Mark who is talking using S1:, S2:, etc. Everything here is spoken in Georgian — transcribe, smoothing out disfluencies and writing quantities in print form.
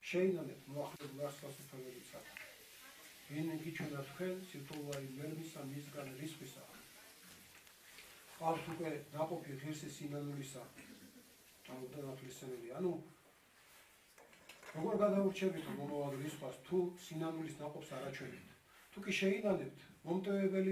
S1: შეინანეთ მოახლეებულ ასფასუფელებისა. ვინ გიჩვენა თქვენ სირთულოვანი მერმისა მისგან რისხვისა. ყავს უკვე ნაყოფი ღირსი სინანულისა. ნათლისმცემელი. ანუ როგორ გადაურჩებით მომავალ რისხვას თუ სინანულის ნაყოფს არ აჩვენებთ. თუ კი შეინანებთ მომტევებელი